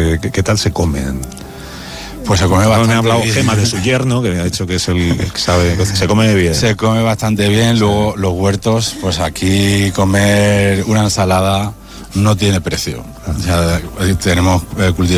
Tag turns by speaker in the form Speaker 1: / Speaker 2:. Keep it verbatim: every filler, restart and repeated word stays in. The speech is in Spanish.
Speaker 1: ¿qué, qué, qué tal se comen?
Speaker 2: Pues se come bastante
Speaker 1: me ha hablado
Speaker 2: bien.
Speaker 1: Gema de su yerno, que me ha dicho que es el que sabe, se come bien.
Speaker 2: Se come bastante bien, sí. Luego los huertos, pues aquí comer una ensalada no tiene precio. O sea, tenemos eh, cultivado